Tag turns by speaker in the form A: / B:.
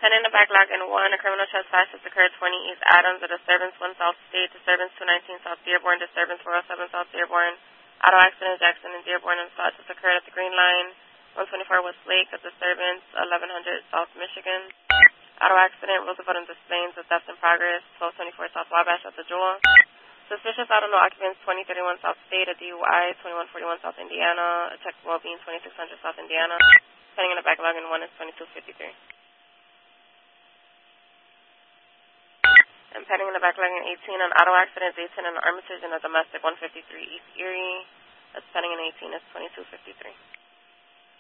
A: Pending the backlog in 1, a criminal trespass has occurred 20 East Adams, a disturbance 1 South State, disturbance 219 South Dearborn, disturbance 407 South Dearborn, auto accident Jackson and Dearborn and such has occurred at the Green Line, 124 West Lake, a disturbance 1100 South Michigan, auto accident Roosevelt and Des Plaines, a theft in progress, 1224 South Wabash at the Jewel. Suspicious auto no occupants 2031 South State, a DUI 2141 South Indiana, a check well-being 2600 South Indiana. Pending in the backlog in 1 is 2253. And pending in the backlog in 18, an auto accident, Dayton and Armitage, and a domestic 153 East Erie. That's pending in 18 is 2253.